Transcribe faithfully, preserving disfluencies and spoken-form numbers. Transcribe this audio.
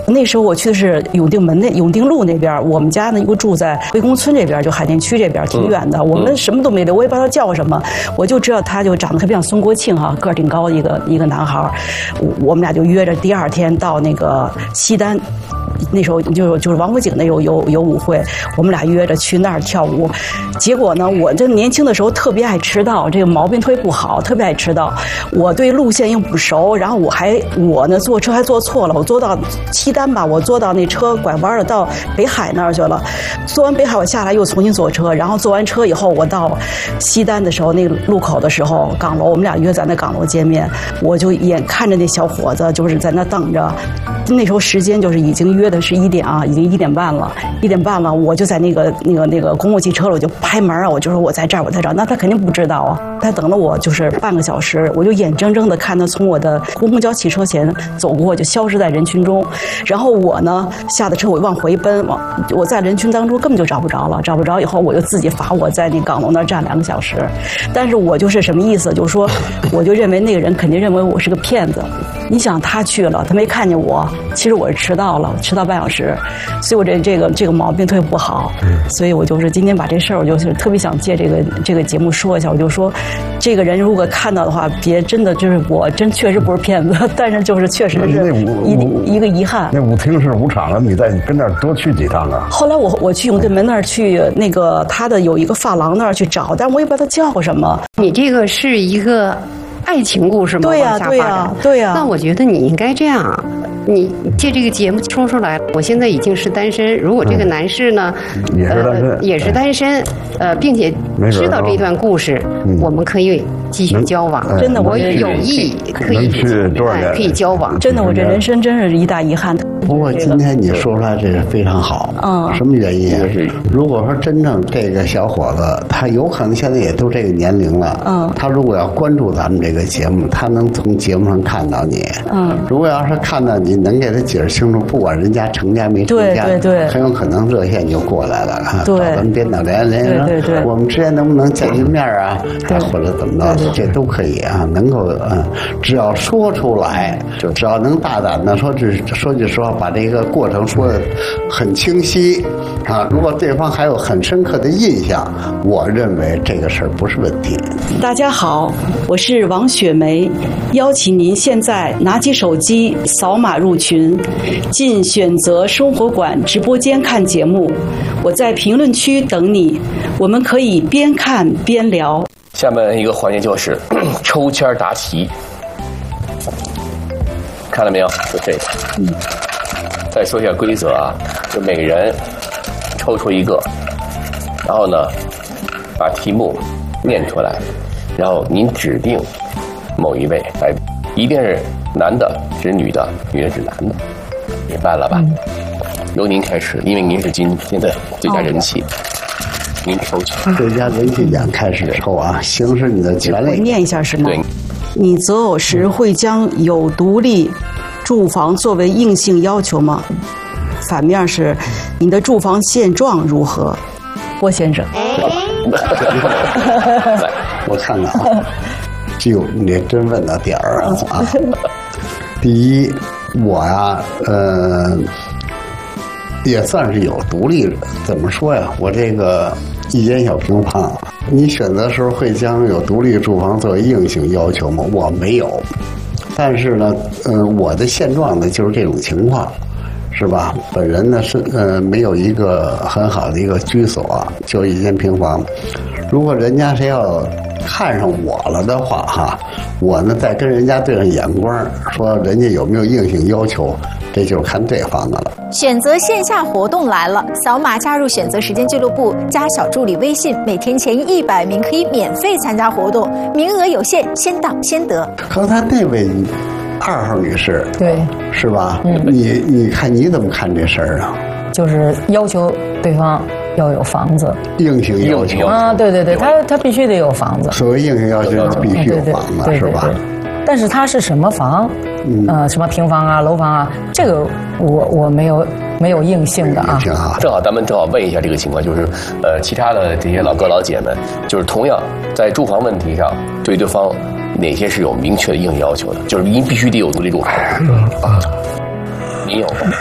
那时候我去的是永定门那永定路那边，我们家呢又住在归公村这边，就海淀区这边，挺远的。嗯、我们什么都没留，我也不知道他叫什么，我就知道他就长得特别像孙国庆哈，个儿挺高的一个一个男孩。我我们俩就约着第二天到那个西单。那时候就就是王府井那有有有舞会，我们俩约着去那儿跳舞。结果呢，我这年轻的时候特别爱迟到，这个毛病特别不好，特别爱迟到。我对路线又不熟，然后我还我呢坐车还坐错了，我坐到西单吧，我坐到那车拐弯了，到北海那儿去了。坐完北海我下来又重新坐车，然后坐完车以后我到西单的时候，那个路口的时候岗楼，我们俩约在那岗楼见面，我就眼看着那小伙子就是在那等着。那时候时间就是已经约的是一点啊，已经一点半了，一点半了，我就在那个那个那个公共汽车了，我就拍门啊，我就说我在这儿，我在这儿，那他肯定不知道啊，他等了我就是半个小时，我就眼睁睁的看他从我的公交汽车前走过，就消失在人群中，然后我呢下的车我往回奔，往我在人群当中根本就找不着了，找不着以后我就自己罚我在那岗楼那儿站两个小时，但是我就是什么意思，就是说我就认为那个人肯定认为我是个骗子，你想他去了，他没看见我。其实我是迟到了，迟到半小时，所以我这这个这个毛病特别不好，所以我就是今天把这事儿，我就是特别想借这个这个节目说一下，我就说，这个人如果看到的话，别真的就是我真确实不是骗子，但是就是确实是一一个遗憾。 那舞厅是舞场啊，你在跟那儿多去几趟啊？ 后来我我去永定门那儿去那个他的有一个发廊那儿去找，但我也不知道他叫什么。 你这个是一个爱情故事吗？ 对呀、啊，对呀、啊，对呀、啊。 那我觉得你应该这样。你借这个节目说出来，我现在已经是单身。如果这个男士呢， 嗯、也是单身、呃， 也是单身，呃，并且知道这段故事， 嗯、 我们可以继续交往。 嗯、真的，我有意可以去多少年可以交往。 真的，我这人生真是一大遗憾。 不过今天你说出来这是非常好。 嗯。 什么原因？如果说真正这个小伙子，他有可能现在也都这个年龄了。 嗯。 他如果要关注咱们这个节目，他能从节目上看到你。 嗯。 如果要是看到你，能给他解释清楚，不管人家成家没成家， 对对对， 很有可能热线就过来了啊， 对， 找咱们编导连连说， 对对对， 我们之间能不能见一面啊？ 对， 或者怎么着，这都可以啊，能够嗯，只要说出来，就只要能大胆的说句说句实话，把这个过程说的很清晰啊。如果对方还有很深刻的印象，我认为这个事儿不是问题。 大家好，我是王雪梅，邀请您现在拿起手机扫码入群，进选择生活馆直播间看节目。我在评论区等你，我们可以边看边聊。 下面一个环节就是抽签答题，看了没有？就这个。 嗯。 再说一下规则啊，就每个人抽出一个，然后呢，把题目念出来，然后您指定某一位来，一定是男的指女的，女的指男的，明白了吧？嗯、由您开始，因为您是今天的最佳人气。哦，您抽签， 最佳人气奖开始抽啊，行使你的权利。 我念一下是吗？ 对。 你择偶时会将有独立住房作为硬性要求吗？反面是你的住房现状如何？郭先生。 我看看啊，就你真问到点儿啊！第一，我呀，呃。也算是有独立，怎么说呀？我这个一间小平房，你选择时候会将有独立住房作为硬性要求吗？我没有，但是呢，呃，我的现状呢就是这种情况，是吧？本人呢是呃没有一个很好的一个居所，就一间平房。如果人家谁要看上我了的话，哈，我呢再跟人家对上眼光，说人家有没有硬性要求，这就看对方的了。 选择线下活动来了，扫码加入选择时间俱乐部，加小助理微信，每天前一百名可以免费参加活动，名额有限，先到先得。 刚才那位二号女士， 对， 是吧？ 嗯， 你你看你怎么看这事儿啊？ 就是要求对方要有房子， 硬性要求啊，对对对，他他必须得有房子。 所谓硬性要求就是必须有房子， 对对对对对对， 是吧？ 但是它是什么房？嗯，呃，什么平房啊、楼房啊，这个我我没有没有硬性的啊。 正好咱们正好问一下这个情况，就是呃，其他的这些老哥老姐们，就是同样在住房问题上，对对方哪些是有明确的硬要求的？就是您必须得有独立住房啊，您有吗？